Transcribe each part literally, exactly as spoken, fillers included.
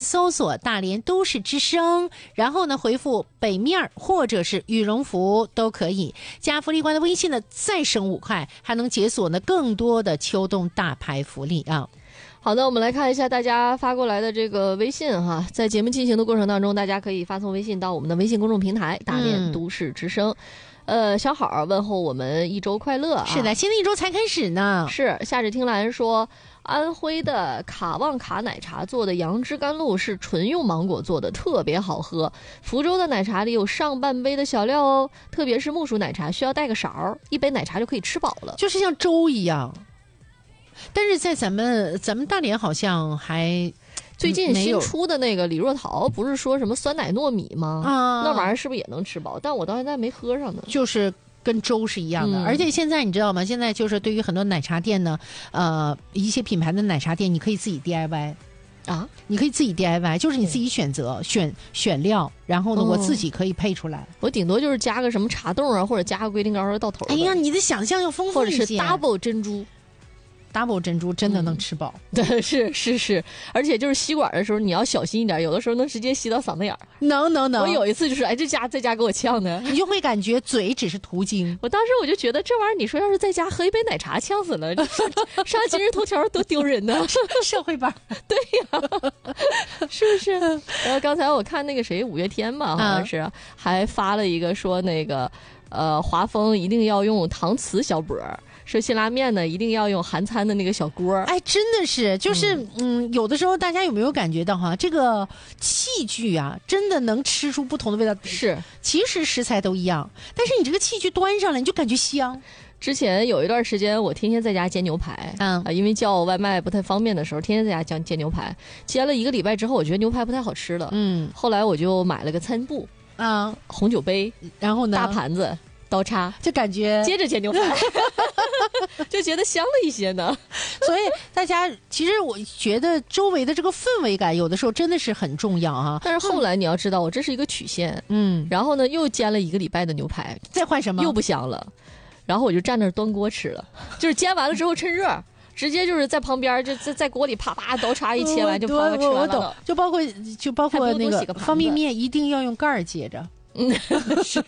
搜索大连都市之声，然后呢回复北面或者是羽绒服都可以，加福利官的微信呢再省五块，还能解锁呢更多的秋冬大牌福利啊。 好的，我们来看一下大家发过来的这个微信哈，在节目进行的过程当中，大家可以发送微信到我们的微信公众平台大连都市之声。嗯、呃，小好问候我们一周快乐啊！ 是的，新的一周才开始呢。 是夏至听兰说，安徽的卡旺卡奶茶做的杨枝甘露是纯用芒果做的，特别好喝。福州的奶茶里有上半杯的小料哦，特别是木薯奶茶需要带个勺，一杯奶茶就可以吃饱了， 就是像粥一样。但是在咱们咱们大连好像还最近新出的那个李若桃不是说什么酸奶糯米吗？啊，那玩意儿是不是也能吃饱？但我到现在没喝上呢。 就是跟粥是一样的、嗯、而且现在你知道吗，现在就是对于很多奶茶店呢，呃一些品牌的奶茶店你可以自己 D I Y 啊，你可以自己 D I Y， 就是你自己选择选选料，然后呢、哦、我自己可以配出来。 我顶多就是加个什么茶冻啊，或者加个龟苓膏到头。 哎呀，你的想象要丰富一些。 或者是 double 珍珠 double 珍珠真的能吃饱、 嗯、对，是是是，而且就是吸管的时候你要小心一点，有的时候能直接吸到嗓子眼儿。 能能能， 我有一次就是哎，这家在家给我呛的， 你就会感觉嘴只是途经。 我当时我就觉得这玩意儿，你说要是在家喝一杯奶茶呛死了，上上今日头条多丢人呢。 社会版， 对呀，是不是？然后刚才我看那个谁五月天嘛，好像是、啊、还发了一个说那个呃华丰一定要用搪瓷小钵，说辛拉面呢一定要用韩餐的那个小锅。 哎，真的是，就是嗯, 嗯，有的时候大家有没有感觉到哈，这个器具啊，真的能吃出不同的味道。 是， 其实食材都一样，但是你这个器具端上来，你就感觉香。 之前有一段时间，我天天在家煎牛排，嗯啊，因为叫外卖不太方便的时候，天天在家煎煎牛排。煎了一个礼拜之后，我觉得牛排不太好吃了，嗯，后来我就买了个餐布，啊，红酒杯， 然后呢， 大盘子。刀叉， 就感觉接着煎牛排就觉得香了一些呢。 所以大家其实我觉得周围的这个氛围感有的时候真的是很重要啊。 但是后来你要知道我这是一个曲线，嗯，然后呢又煎了一个礼拜的牛排， 再换什么又不香了，然后我就站那儿端锅吃了，就是煎完了之后趁热直接就是在旁边就在在锅里啪啪刀叉一切完就啪啪吃完了。 我懂，就包括就包括那个方便面一定要用盖儿接着。 嗯，是，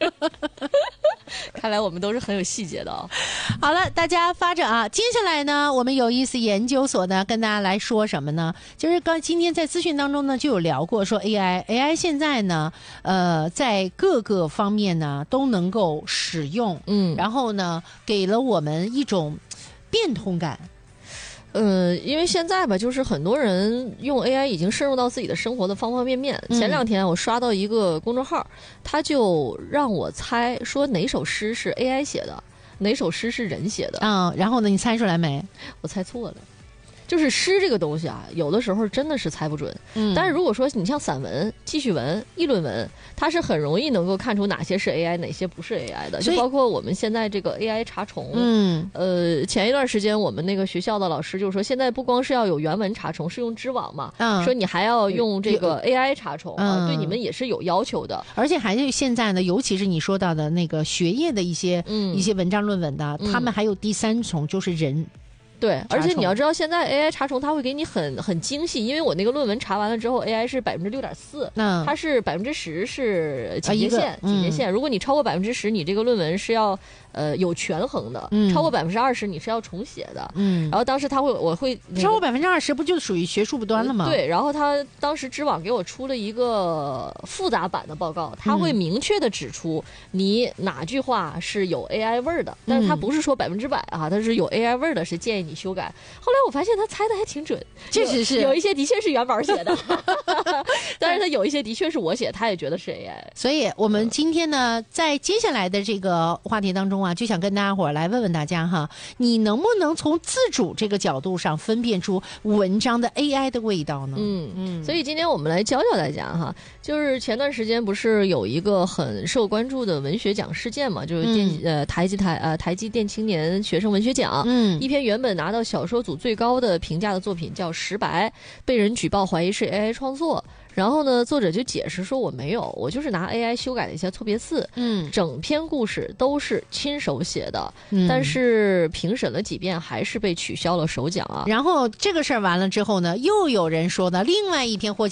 看来我们都是很有细节的哦。 好了，大家发着啊。接下来呢，我们有意思研究所呢，跟大家来说什么呢？就是刚今天在资讯当中呢，就有聊过说 A I，A I 现在呢，呃，在各个方面呢都能够使用，嗯，然后呢，给了我们一种变通感。 呃，因为现在吧，就是很多人用 A I 已经深入到自己的生活的方方面面。嗯、前两天我刷到一个公众号，他就让我猜说哪首诗是 A I 写的，哪首诗是人写的。 嗯，然后呢，你猜出来没？ 我猜错了。就是诗这个东西啊，有的时候真的是猜不准。嗯，但是如果说你像散文、记叙文、议论文，它是很容易能够看出哪些是 A I， 哪些不是 A I 的。就包括我们现在这个 A I 查重，嗯，呃，前一段时间我们那个学校的老师就说，现在不光是要有原文查重，是用知网嘛，嗯，说你还要用这个 A I 查重，啊，对你们也是有要求的。 而且还是现在呢，尤其是你说到的那个学业的一些、嗯、一些文章论文的，他们还有第三重就是人。 对，而且你要知道，现在 A I 查重它会给你很很精细，因为我那个论文查完了之后 ，A I 是百分之六点四，它是百分之十是警戒线，警、啊、戒线、嗯。如果你超过百分之十，你这个论文是要呃有权衡的；嗯、超过百分之二十，你是要重写的。嗯，然后当时他会，我会、那个、 超过百分之二十，不就属于学术不端了吗？ 对，然后他当时知网给我出了一个复杂版的报告，他会明确的指出你哪句话是有 A I 味儿的，但是他不是说百分之百啊，他是有 A I 味儿的，是建议你修改。后来我发现他猜的还挺准， 确实是有, 有一些的确是元宝写的，但是他有一些的确是我写，他也觉得是 A I。 所以我们今天呢，在接下来的这个话题当中啊，就想跟大家伙来问问大家哈，你能不能从自主这个角度上分辨出文章的 A I 的味道呢？ 嗯嗯。所以今天我们来教教大家哈，就是前段时间不是有一个很受关注的文学奖事件嘛，就是电、嗯、呃台积台呃台积电青年学生文学奖，嗯，一篇原本拿到小说组最高的评价的作品叫《石白》，被人举报怀疑是 A I 创作。然后呢，作者就解释说我没有，我就是拿 A I 修改了一下错别字，嗯，整篇故事都是亲手写的，嗯，但是评审了几遍还是被取消了首奖啊。 然后这个事儿完了之后呢，又有人说呢，另外一篇获